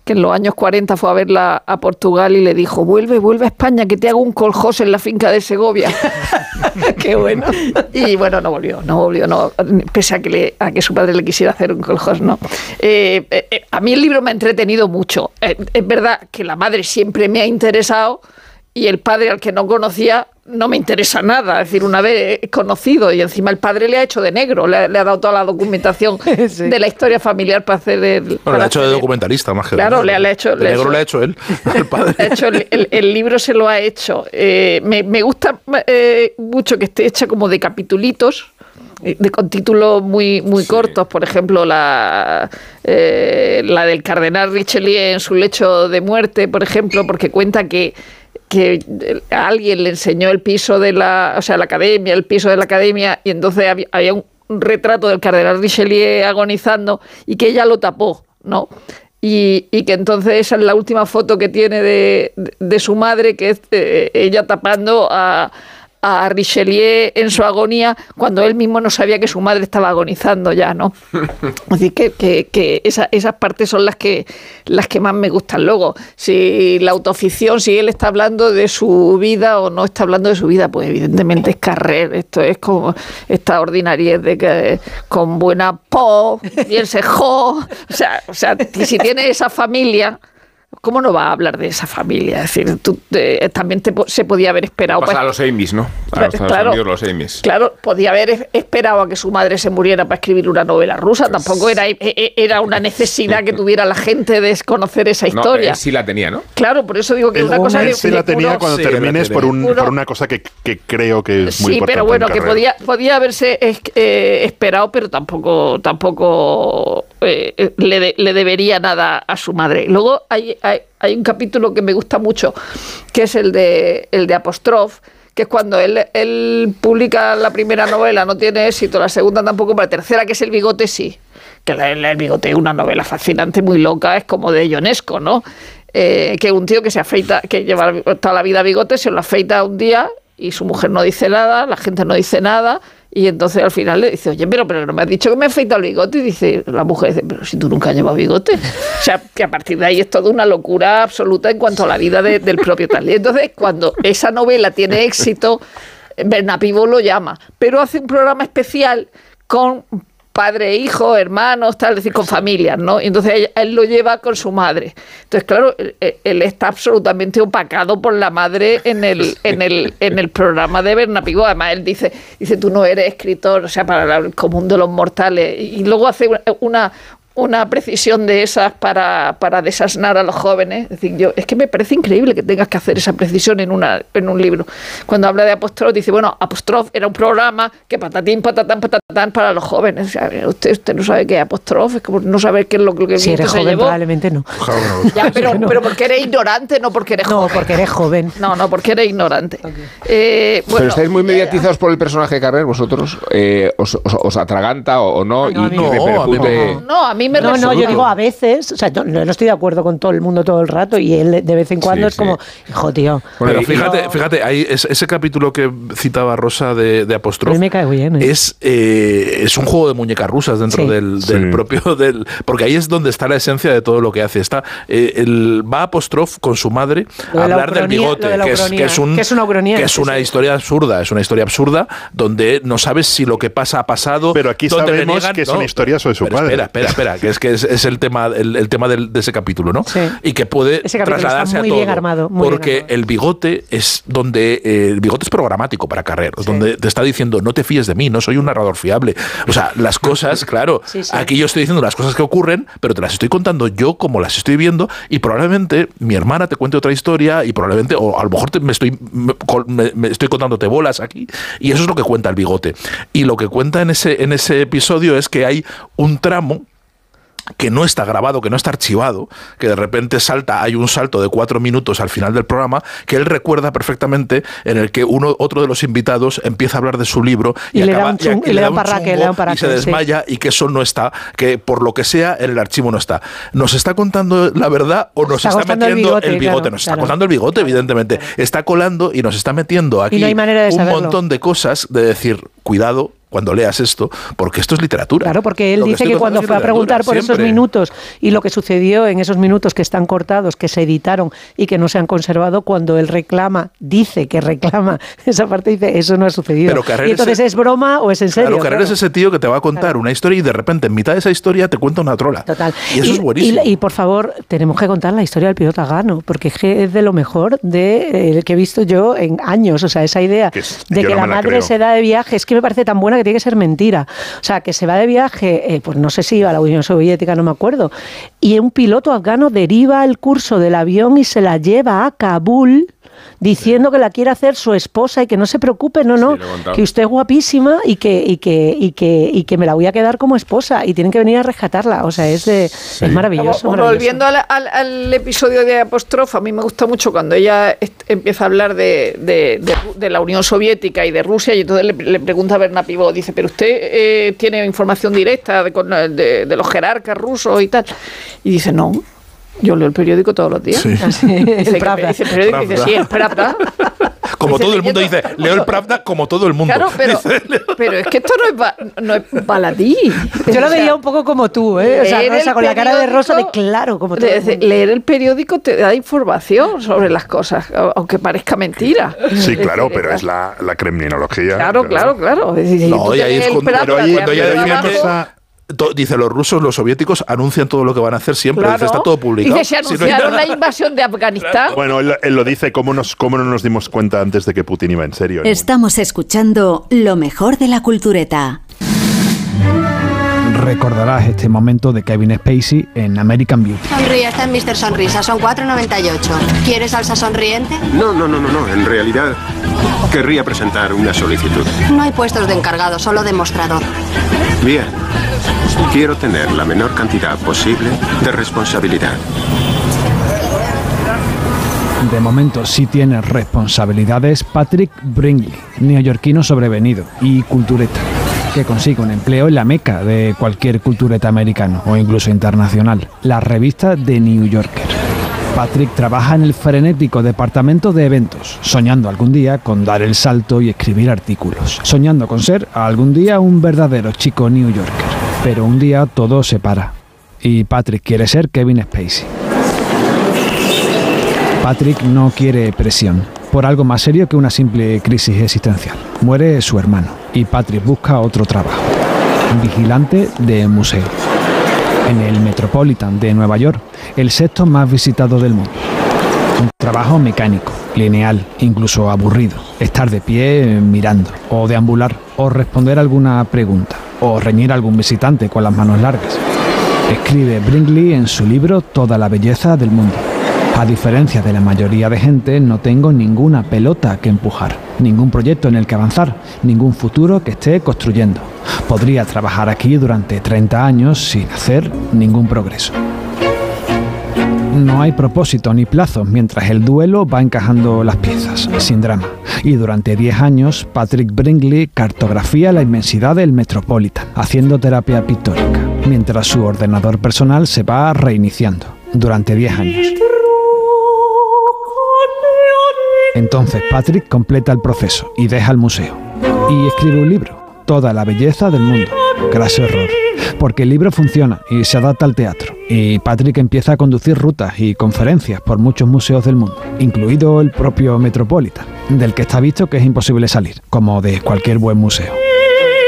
que en los años 40 fue a verla a Portugal y le dijo, vuelve a España, que te hago un coljós en la finca de Segovia. Qué bueno. Y bueno, no volvió, pese a que su padre le quisiera hacer un coljós, ¿no? A mí el libro me ha entretenido mucho. Es verdad que la madre siempre me ha interesado y el padre, al que no conocía, no me interesa nada. Es decir, una vez conocido y encima el padre le ha hecho de negro, le ha dado toda la documentación sí. de la historia familiar para hacer el... Bueno, le ha hecho de documentalista más que claro, le ha hecho... De negro le ha hecho él, el padre. Le ha hecho el libro se lo ha hecho. Me gusta mucho que esté hecha como de capitulitos, con títulos muy sí. cortos, por ejemplo la del cardenal Richelieu en su lecho de muerte, por ejemplo, porque cuenta que a alguien le enseñó el piso de la academia, el piso de la academia, y entonces había un retrato del cardenal Richelieu agonizando y que ella lo tapó, ¿no? Y que entonces esa es la última foto que tiene de su madre, que es ella tapando a Richelieu en su agonía, cuando él mismo no sabía que su madre estaba agonizando ya, ¿no? Así que esas partes son las que más me gustan. Luego, si la autoficción, si él está hablando de su vida o no está hablando de su vida, pues evidentemente es Carrer. Esto es como esta ordinariedad de que con buena po, bien se jo. O sea, si tiene esa familia, ¿cómo no va a hablar de esa familia? Es decir, también se podía haber esperado... Pasa a los Amis, ¿no? A los Amis. Claro, podía haber esperado a que su madre se muriera para escribir una novela rusa. Pues, tampoco era una necesidad que tuviera la gente de conocer esa historia. No, sí la tenía, ¿no? Claro, por eso digo que una cosa... Sí la tenía cuando termines por una cosa que creo que es muy importante. Sí, pero bueno, que podía haberse esperado, pero tampoco le debería nada a su madre. Luego hay un capítulo que me gusta mucho, que es el de Apóstrof, que es cuando él publica la primera novela, no tiene éxito, la segunda tampoco, pero la tercera, que es El bigote, sí. Que el bigote es una novela fascinante, muy loca, es como de Ionesco, ¿no? Que un tío que se afeita, que lleva toda la vida bigote, se lo afeita un día y su mujer no dice nada, la gente no dice nada. Y entonces al final le dice, oye, pero no me has dicho que me he afeitado el bigote. Y dice la mujer, pero si tú nunca has llevado bigote. O sea, que a partir de ahí es toda una locura absoluta en cuanto a la vida del propio tal. Y entonces cuando esa novela tiene éxito, Bernapivot lo llama, pero hace un programa especial con padre, hijo, hermanos, tal, es decir, con familias, ¿no? Y entonces él lo lleva con su madre. Entonces, claro, él está absolutamente opacado por la madre en el programa de Bernapivot. Además, él dice, tú no eres escritor, o sea, para el común de los mortales. Y luego hace una precisión de esas para desasnar a los jóvenes. Es decir, es que me parece increíble que tengas que hacer esa precisión en un libro. Cuando habla de Apóstrof, dice, bueno, Apóstrof era un programa que patatín, patatán, patatán para los jóvenes. O sea, usted no sabe qué es Apóstrof, es como no saber qué es lo que si eres joven, llevó. Probablemente no. Ya, pero porque eres ignorante, no porque eres joven. No, porque eres joven. No, porque eres ignorante. Okay. Bueno, pero estáis muy mediatizados por el personaje de Carrer, vosotros. ¿Os atraganta o no? No, a mí me No, yo digo a veces, o sea, no estoy de acuerdo con todo el mundo todo el rato y él de vez en cuando es como, hijo, tío. Bueno, fíjate, ahí ese capítulo que citaba Rosa de Apóstrof. A mí me cae bien. Es un juego de muñecas rusas dentro del propio porque ahí es donde está la esencia de todo lo que hace. Va Apóstrof con su madre a hablar del bigote, que es una historia absurda, donde no sabes si lo que pasa ha pasado. Pero aquí sabemos que es una historia sobre su padre. Espera, que es el tema de ese capítulo, ¿no? Sí. Y que puede trasladarse a todo. Porque el bigote es donde el bigote es programático para Carrer, donde te está diciendo, no te fíes de mí, no soy un narrador fiable. O sea, las cosas, claro, aquí yo estoy diciendo las cosas que ocurren, pero te las estoy contando yo como las estoy viendo, y probablemente mi hermana te cuente otra historia, y probablemente, o a lo mejor me estoy contándote bolas aquí, y eso es lo que cuenta el bigote. Y lo que cuenta en ese episodio es que hay un tramo que no está grabado, que no está archivado, que de repente hay un salto de 4 minutos al final del programa, que él recuerda perfectamente, en el que otro de los invitados empieza a hablar de su libro y le da un chungo y se desmaya, y que eso no está, que por lo que sea en el archivo no está. ¿Nos está contando la verdad o nos está metiendo el bigote? Nos está contando el bigote, evidentemente. Está colando y nos está metiendo aquí un montón de cosas de decir, cuidado cuando leas esto, porque esto es literatura. Claro, porque él dice que cuando fue a preguntar por esos minutos y lo que sucedió en esos minutos que están cortados, que se editaron y que no se han conservado, cuando él dice que reclama esa parte, dice, eso no ha sucedido. Y entonces, ¿es broma o es en serio? Claro, Carrer es ese tío que te va a contar una historia y de repente en mitad de esa historia te cuenta una trola. Total. Y eso es buenísimo. Y por favor, tenemos que contar la historia del piloto afgano, porque es de lo mejor que he visto yo en años. O sea, esa idea de que la madre se da de viaje, es que me parece tan buena que tiene que ser mentira. O sea, que se va de viaje, pues no sé si iba a la Unión Soviética, no me acuerdo, y un piloto afgano deriva el curso del avión y se la lleva a Kabul, diciendo que la quiere hacer su esposa y que no se preocupe, que usted es guapísima y que me la voy a quedar como esposa y tienen que venir a rescatarla. O sea, es maravilloso. Volviendo al episodio de Apostroph, a mí me gusta mucho cuando ella empieza a hablar de la Unión Soviética y de Rusia, y entonces le pregunta a Berna Pivot, dice, pero usted tiene información directa de los jerarcas rusos y tal, y dice, no. Yo leo el periódico todos los días. Sí. El Pravda. Dice el periódico y dice, sí, el Pravda. Como todo el mundo dice, leo el Pravda como todo el mundo. Claro, pero es que esto no es baladí. Yo lo veía un poco como tú, ¿eh? O sea, con la cara de rosa de claro, como tú. Leer el periódico te da información sobre las cosas, aunque parezca mentira. Sí, claro, pero es la kremlinología. Claro. No, y ahí es cuando ella dice, los rusos, los soviéticos anuncian todo lo que van a hacer siempre. Dice, está todo publicado. Dice, se anunciaron la invasión de Afganistán. Bueno, él lo dice, ¿cómo no nos dimos cuenta antes de que Putin iba en serio? Estamos escuchando lo mejor de la cultureta. Recordarás este momento de Kevin Spacey en American Beauty. Sonríe, está en Mr. Sonrisa, son 4,98. ¿Quieres salsa sonriente? No, en realidad querría presentar una solicitud. No hay puestos de encargado, solo de mostrador. Bien, quiero tener la menor cantidad posible de responsabilidad. De momento sí tiene responsabilidades Patrick Bringley, neoyorquino sobrevenido y cultureta, que consigue un empleo en la meca de cualquier cultureta americano o incluso internacional, la revista The New Yorker. Patrick trabaja en el frenético departamento de eventos, soñando algún día con dar el salto y escribir artículos, soñando con ser algún día un verdadero chico New Yorker. Pero un día todo se para y Patrick quiere ser Kevin Spacey. Patrick no quiere presión, por algo más serio que una simple crisis existencial. Muere su hermano y Patrick busca otro trabajo, vigilante de museo, en el Metropolitan de Nueva York, el sexto más visitado del mundo. Un trabajo mecánico, lineal, incluso aburrido. Estar de pie mirando, o deambular, o responder alguna pregunta, o reñir a algún visitante con las manos largas. Escribe Bringley en su libro Toda la belleza del mundo. A diferencia de la mayoría de gente, no tengo ninguna pelota que empujar, ningún proyecto en el que avanzar, ningún futuro que esté construyendo. Podría trabajar aquí durante 30 años sin hacer ningún progreso. No hay propósito ni plazos mientras el duelo va encajando las piezas, sin drama. Y durante 10 años, Patrick Bringley cartografía la inmensidad del Metropolitan, haciendo terapia pictórica, mientras su ordenador personal se va reiniciando, durante 10 años. Entonces Patrick completa el proceso y deja el museo. Y escribe un libro, Toda la belleza del mundo. Graso error. Porque el libro funciona y se adapta al teatro. Y Patrick empieza a conducir rutas y conferencias por muchos museos del mundo, incluido el propio Metropolitan, del que está visto que es imposible salir, como de cualquier buen museo.